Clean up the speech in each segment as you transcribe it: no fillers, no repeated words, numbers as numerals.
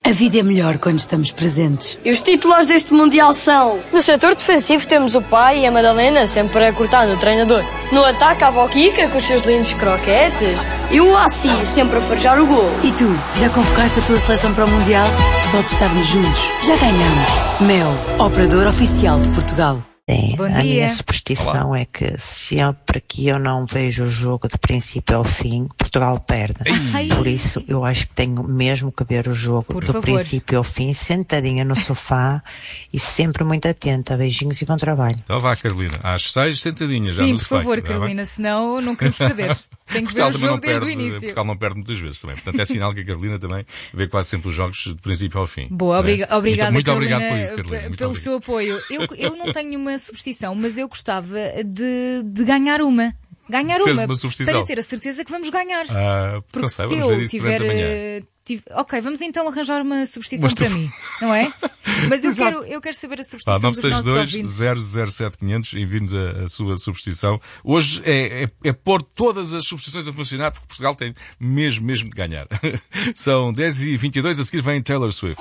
A vida é melhor quando estamos presentes. E os titulares deste Mundial são... No setor defensivo temos o pai e a Madalena sempre a cortar no treinador. No ataque a avó Kika com os seus lindos croquetes. E o Assi sempre a farejar o gol. E tu, já convocaste a tua seleção para o Mundial? Só de estarmos juntos, já ganhamos. Mel, operador oficial de Portugal. A minha superstição é que sempre que eu não vejo o jogo de princípio ao fim, Portugal perde. Por isso, eu acho que tenho mesmo que ver o jogo do princípio ao fim, sentadinha no sofá e sempre muito atenta. Beijinhos e bom trabalho. Então vá, Carolina, às 6, sentadinha já Sim, no por sofá. favor, Carolina, senão não queremos perder. Tem que ver o jogo desde o início. Portugal não perde muitas vezes também. Portanto, é sinal que a Carolina também vê quase sempre os jogos de princípio ao fim. Boa, obrigada, muito Carolina, obrigado por isso, Carolina. pelo seu apoio. Eu não tenho uma superstição, mas eu gostava de ganhar uma. Para ter a certeza que vamos ganhar. Porque se eu tiver... Ok, vamos então arranjar uma superstição para mim, não é? Mas eu quero saber a superstição dos nossos ouvintes. 962-007-500, envie-nos a sua superstição. Hoje é pôr todas as superstições a funcionar, porque Portugal tem mesmo de ganhar. São 10h22, a seguir vem Taylor Swift.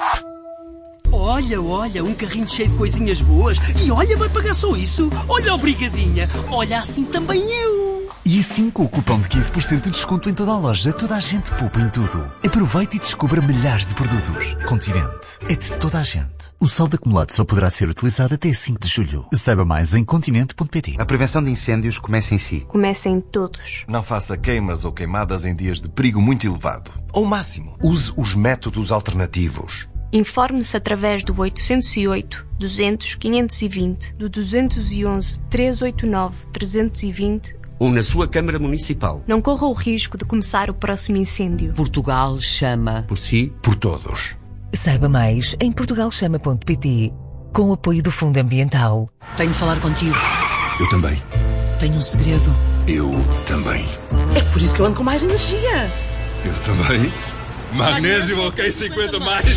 Olha, um carrinho cheio de coisinhas boas. E olha, vai pagar só isso. Olha, obrigadinha. Olha, assim também eu. E assim, com o cupom de 15% de desconto em toda a loja, toda a gente poupa em tudo. Aproveite e descubra milhares de produtos. Continente. É de toda a gente. O saldo acumulado só poderá ser utilizado até 5 de julho. Saiba mais em continente.pt. A prevenção de incêndios começa em si. Começa em todos. Não faça queimas ou queimadas em dias de perigo muito elevado. Ao máximo. Use os métodos alternativos. Informe-se através do 808 200 520, do 211 389 320 ou na sua Câmara Municipal. Não corra o risco de começar o próximo incêndio. Portugal chama. Por si, por todos. Saiba mais em portugalchama.pt, com o apoio do Fundo Ambiental. Tenho de falar contigo. Eu também. Tenho um segredo. Eu também. É por isso que eu ando com mais energia. Eu também. Magnésio OK 50+.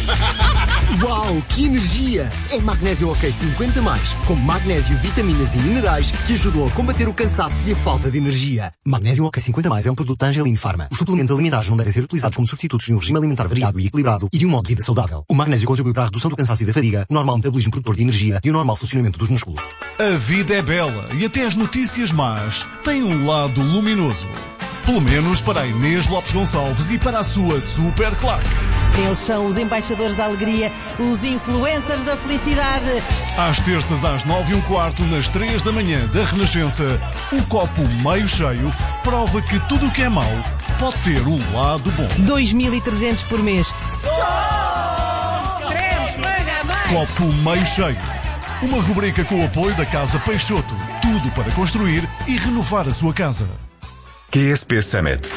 Uau, que energia! É Magnésio OK 50+, com magnésio, vitaminas e minerais que ajudam a combater o cansaço e a falta de energia. Magnésio OK 50+, é um produto da Angelin Pharma. Os suplementos alimentares não devem ser utilizados como substitutos de um regime alimentar variado e equilibrado e de um modo de vida saudável. O magnésio contribui para a redução do cansaço e da fadiga, normal metabolismo produtor de energia e o normal funcionamento dos músculos. A vida é bela e até as notícias más têm um lado luminoso. Pelo menos para a Inês Lopes Gonçalves e para a sua super claque. Eles são os embaixadores da alegria, os influencers da felicidade. Às terças às 9h15, nas 3 da manhã da Renascença, o copo meio cheio prova que tudo o que é mau pode ter um lado bom. 2.300 por mês. Queremos pagar mais. Copo meio cheio. Uma rubrica com o apoio da Casa Peixoto. Tudo para construir e renovar a sua casa. QSP Summit.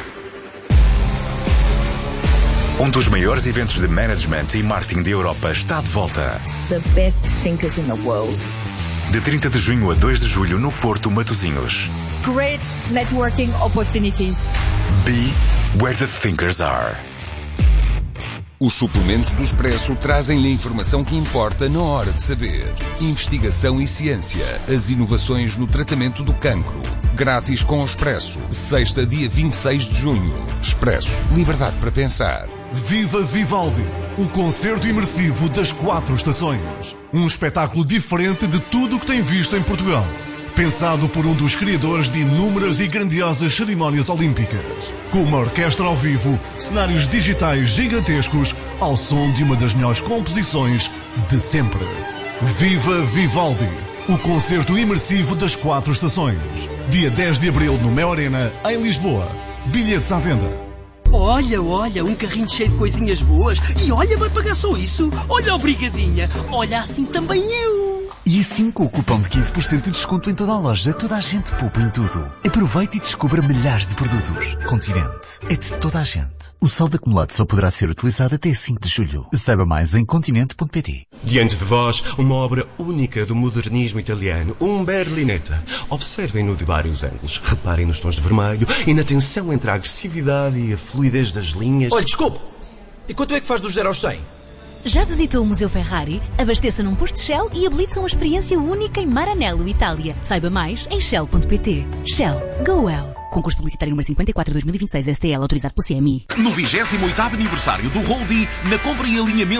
Um dos maiores eventos de management e marketing da Europa está de volta. The best thinkers in the world. De 30 de junho a 2 de julho no Porto Matosinhos. Great networking opportunities. Be where the thinkers are. Os suplementos do Expresso trazem-lhe a informação que importa na hora de saber. Investigação e ciência. As inovações no tratamento do cancro. Grátis com o Expresso. Sexta, dia 26 de junho. Expresso. Liberdade para pensar. Viva Vivaldi. O concerto imersivo das 4 estações. Um espetáculo diferente de tudo o que tem visto em Portugal. Pensado por um dos criadores de inúmeras e grandiosas cerimónias olímpicas. Com uma orquestra ao vivo, cenários digitais gigantescos, ao som de uma das melhores composições de sempre. Viva Vivaldi! O concerto imersivo das 4 estações. Dia 10 de abril no Mel Arena, em Lisboa. Bilhetes à venda. Olha, um carrinho cheio de coisinhas boas. E olha, vai pagar só isso. Olha, obrigadinha. Olha, assim também eu. E assim, com o cupom de 15% de desconto em toda a loja, toda a gente poupa em tudo. Aproveite e descubra milhares de produtos. Continente. É de toda a gente. O saldo acumulado só poderá ser utilizado até 5 de julho. Saiba mais em continente.pt. Diante de vós, uma obra única do modernismo italiano, um Berlinetta. Observem-no de vários ângulos. Reparem nos tons de vermelho e na tensão entre a agressividade e a fluidez das linhas. Olha, desculpe. E quanto é que faz do 0 aos 100? Já visitou o Museu Ferrari? Abasteça num posto Shell e habilite-se a uma experiência única em Maranello, Itália. Saiba mais em shell.pt. Shell. Go well. Concurso publicitário número 54/2026 STL, autorizado pelo CMI. No 28º aniversário do Roldi, na compra e alinhamento